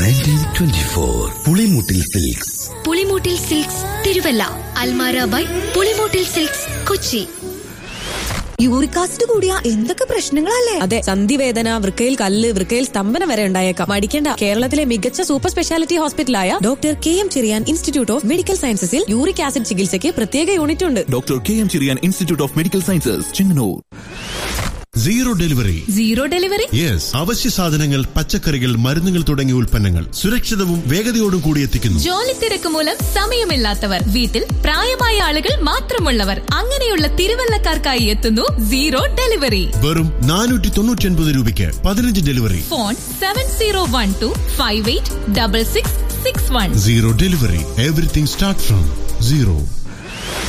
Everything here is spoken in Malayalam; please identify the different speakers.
Speaker 1: 1924 Pulimoottil silks.
Speaker 2: Pulimoottil silks Thiruvalla. Almara by Pulimoottil silks Kochi.
Speaker 3: Uric acid കൂടിയ എന്തൊക്കെ പ്രശ്നങ്ങളല്ലേ?
Speaker 4: അതെ, സന്ധിവേദന, വൃക്കയിൽ കല്ല്, വൃക്കയിൽ സ്തംഭനം വരെ ഉണ്ടായേക്കാം. മടിക്കേണ്ട, കേരളത്തിലെ മികച്ച super speciality ഹോസ്പിറ്റലായ doctor KM Cherian institute of medical സയൻസസിൽ uric acid ചികിത്സയ്ക്ക് പ്രത്യേക യൂണിറ്റ് ഉണ്ട്.
Speaker 5: Doctor KM Cherian institute of medical sciences, Chengannur.
Speaker 6: Zero delivery. Yes, അവശ്യ സാധനങ്ങൾ, പച്ചക്കറികൾ, മരുന്നുകൾ തുടങ്ങിയ ഉൽപ്പന്നങ്ങൾ സുരക്ഷിതവും വേഗതയോടും കൂടി എത്തിക്കുന്നു.
Speaker 7: ജോലി തിരക്ക് മൂലം സമയമില്ലാത്തവർ, വീട്ടിൽ പ്രായമായ ആളുകൾ മാത്രമുള്ളവർ, അങ്ങനെയുള്ള തിരുവല്ലക്കാർക്കായി എത്തുന്നു സീറോ ഡെലിവറി.
Speaker 6: വെറും 499 രൂപയ്ക്ക് 15 delivery.
Speaker 7: Phone 7012586661.
Speaker 6: Zero delivery. Everything start from zero.